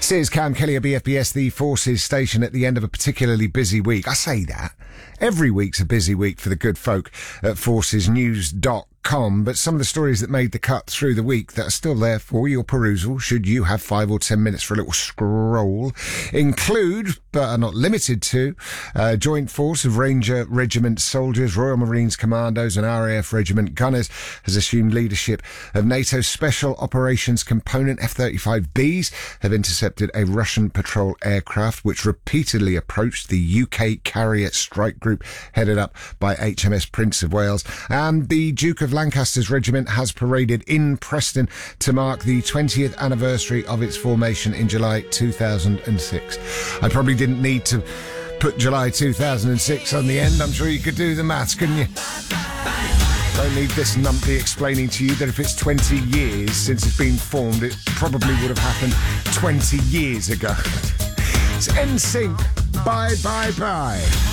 Says Cam Kelly of BFBS, the Forces station, at the end of a particularly busy week. I say that. Every week's a busy week for the good folk at forcesnews.com, but some of the stories that made the cut through the week that are still there for your perusal, should you have 5 or 10 minutes for a little scroll, include, but are not limited to, Joint Force of Ranger Regiment soldiers, Royal Marines Commandos and RAF Regiment Gunners has assumed leadership of NATO's Special Operations Component. F-35Bs have intercepted a Russian patrol aircraft which repeatedly approached the UK carrier strike group headed up by HMS Prince of Wales. And the Duke of Lancaster's regiment has paraded in Preston to mark the 20th anniversary of its formation in July 2006. I probably didn't need to put July 2006 on the end. I'm sure you could do the maths, couldn't you? Don't need this numpty explaining to you that if it's 20 years since it's been formed, it probably would have happened 20 years ago. It's NSYNC. Bye, bye, bye.